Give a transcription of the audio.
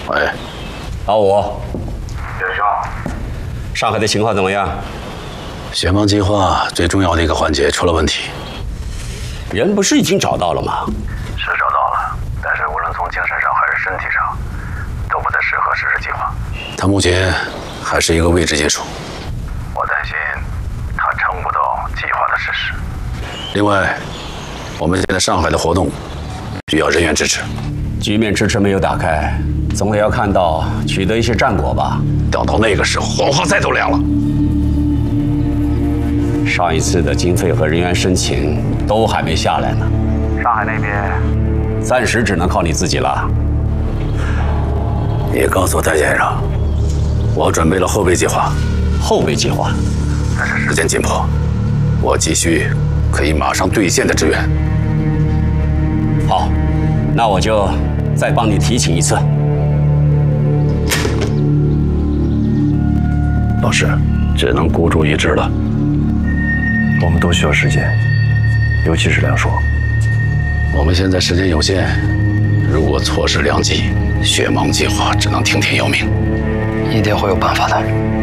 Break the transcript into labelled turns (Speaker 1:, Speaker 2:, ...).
Speaker 1: 喂，
Speaker 2: 老五，
Speaker 3: 岳兄，
Speaker 2: 上海的情况怎么样？
Speaker 1: 血盲计划最重要的一个环节出了问题。
Speaker 2: 人不是已经找到了吗？
Speaker 3: 是找到了，但是无论从精神上还是身体上，都不太适合实施计划。
Speaker 1: 他目前还是一个未知接触，
Speaker 3: 我担心他撑不到计划的实施。
Speaker 1: 另外，我们现在上海的活动需要人员支持。
Speaker 2: 局面迟迟没有打开，总得要看到取得一些战果吧。
Speaker 1: 等到那个时候，黄花菜都凉了。
Speaker 2: 上一次的经费和人员申请都还没下来呢。
Speaker 3: 上海那边
Speaker 2: 暂时只能靠你自己了。
Speaker 1: 你告诉我戴先生，我准备了后备计划。
Speaker 2: 后备计划，
Speaker 1: 但是时间紧迫，我急需可以马上兑现的支援。
Speaker 2: 好，那我就再帮你提请一次。
Speaker 1: 老师，只能孤注一掷了。
Speaker 4: 我们都需要时间，尤其是梁硕。
Speaker 1: 我们现在时间有限，如果错失良机，血盲计划只能听天由命。
Speaker 4: 一定会有办法的。